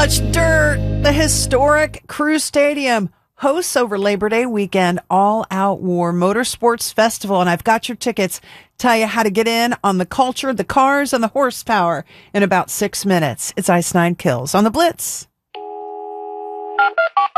Much dirt. The historic Crew Stadium hosts over Labor Day weekend All Out War Motorsports Festival, and I've got your tickets. Tell you how to get in on the culture, the cars, and the horsepower in about 6 minutes. It's Ice Nine Kills on the Blitz.